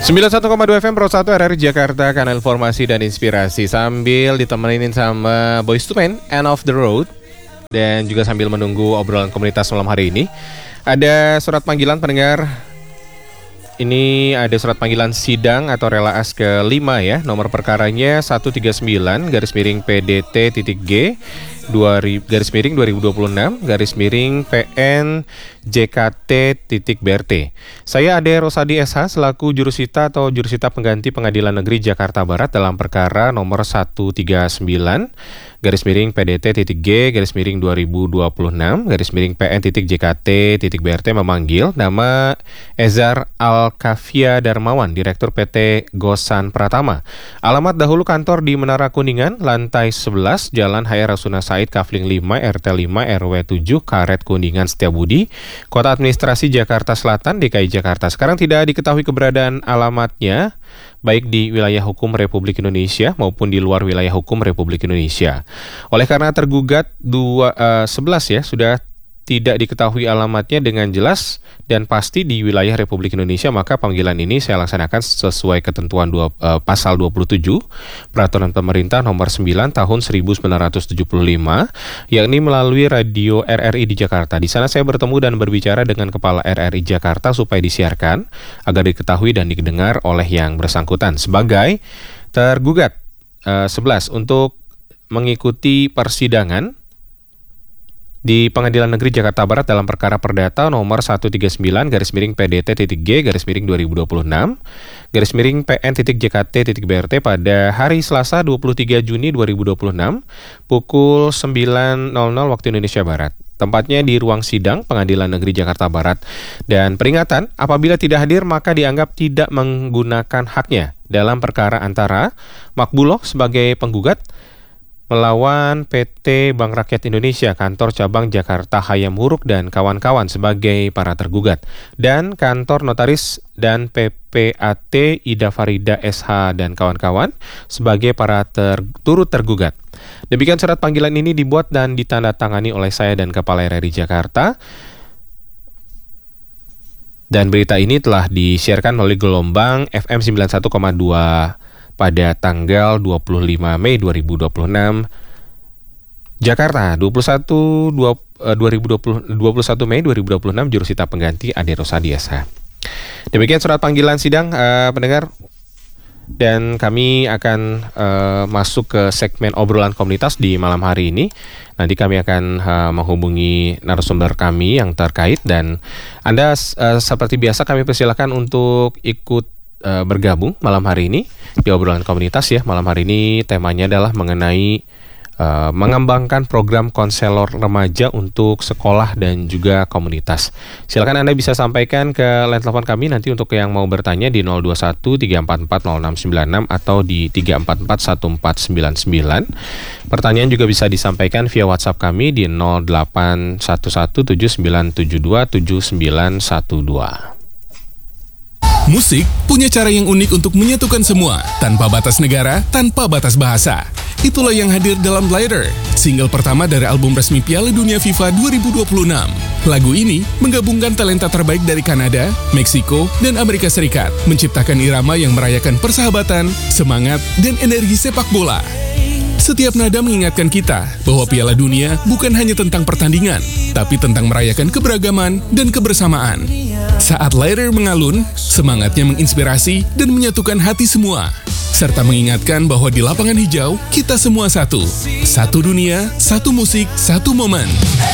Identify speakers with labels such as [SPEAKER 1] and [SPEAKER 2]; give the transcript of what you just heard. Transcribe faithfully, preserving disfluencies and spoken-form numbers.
[SPEAKER 1] sembilan puluh satu koma dua F M Pro satu R R I Jakarta, kanal informasi dan inspirasi. Sambil ditemenin sama Boyz two Men, End of the Road. Dan juga sambil menunggu obrolan komunitas malam hari ini, ada surat panggilan pendengar. Ini ada surat panggilan sidang atau relaas kelima ya. Nomor perkaranya seratus tiga puluh sembilan garis miring P D T titik G garis miring dua ribu dua puluh enam garis miring P N J K T titik B R T. Saya Ade Rosadi S H selaku jurusita atau jurusita pengganti Pengadilan Negeri Jakarta Barat dalam perkara nomor seratus tiga puluh sembilan garis miring P D T titik G garis miring dua ribu dua puluh enam garis miring P N titik J K T titik B R T memanggil nama Ezar Alkafia Darmawan, Direktur P T Gosan Pratama. Alamat dahulu kantor di Menara Kuningan, lantai sebelas, Jalan Haya Rasuna Said, Kafling lima, R T lima, R W tujuh, Karet Kuningan Setiabudi, Kota Administrasi Jakarta Selatan, D K I Jakarta. Sekarang tidak diketahui keberadaan alamatnya, baik di wilayah hukum Republik Indonesia maupun di luar wilayah hukum Republik Indonesia. Oleh karena tergugat dua, uh, sebelas ya, sudah tidak diketahui alamatnya dengan jelas dan pasti di wilayah Republik Indonesia, maka panggilan ini saya laksanakan sesuai ketentuan dua, uh, pasal dua puluh tujuh Peraturan Pemerintah nomor sembilan tahun seribu sembilan ratus tujuh puluh lima, yakni melalui radio R R I di Jakarta. Di sana saya bertemu dan berbicara dengan Kepala R R I Jakarta supaya disiarkan agar diketahui dan didengar oleh yang bersangkutan sebagai tergugat uh, sebelas untuk mengikuti persidangan di Pengadilan Negeri Jakarta Barat dalam perkara perdata nomor seratus tiga puluh sembilan garis miring P D T titik G garis miring dua ribu dua puluh enam garis miring P N titik J K T titik B R T pada hari Selasa dua puluh tiga Juni dua ribu dua puluh enam pukul sembilan nol nol waktu Indonesia Barat. Tempatnya di ruang sidang Pengadilan Negeri Jakarta Barat. Dan peringatan, apabila tidak hadir maka dianggap tidak menggunakan haknya dalam perkara antara Makbuloh sebagai penggugat melawan P T Bank Rakyat Indonesia Kantor Cabang Jakarta Hayam Huruk dan kawan-kawan sebagai para tergugat, dan Kantor Notaris dan P P A T Ida Farida S H dan kawan-kawan sebagai para ter, turut tergugat. Demikian surat panggilan ini dibuat dan ditandatangani oleh saya dan Kepala R R I Jakarta. Dan berita ini telah disiarkan oleh gelombang F M sembilan puluh satu koma dua pada tanggal dua puluh lima Mei dua ribu dua puluh enam. Jakarta, dua puluh satu Mei dua ribu dua puluh enam, jurusita pengganti Ade Rosadi S H. Demikian surat panggilan sidang uh, pendengar. Dan kami akan uh, masuk ke segmen obrolan komunitas di malam hari ini. Nanti kami akan uh, menghubungi narasumber kami yang terkait, dan Anda uh, seperti biasa kami persilakan untuk ikut uh, bergabung malam hari ini di obrolan komunitas ya. Malam hari ini temanya adalah mengenai uh, mengembangkan program konselor remaja untuk sekolah dan juga komunitas. Silakan Anda bisa sampaikan ke line telepon kami nanti untuk yang mau bertanya di nol dua satu tiga empat empat nol enam sembilan enam atau di tiga empat empat satu empat sembilan sembilan. Pertanyaan juga bisa disampaikan via WhatsApp kami di nol delapan satu satu tujuh sembilan tujuh dua tujuh sembilan satu dua.
[SPEAKER 2] Musik punya cara yang unik untuk menyatukan semua, tanpa batas negara, tanpa batas bahasa. Itulah yang hadir dalam Glider, single pertama dari album resmi Piala Dunia FIFA dua ribu dua puluh enam. Lagu ini menggabungkan talenta terbaik dari Kanada, Meksiko, dan Amerika Serikat, menciptakan irama yang merayakan persahabatan, semangat, dan energi sepak bola. Setiap nada mengingatkan kita bahwa Piala Dunia bukan hanya tentang pertandingan, tapi tentang merayakan keberagaman dan kebersamaan. Saat Glider mengalun, semangatnya menginspirasi dan menyatukan hati semua, serta mengingatkan bahwa di lapangan hijau, kita semua satu. Satu dunia, satu musik, satu momen.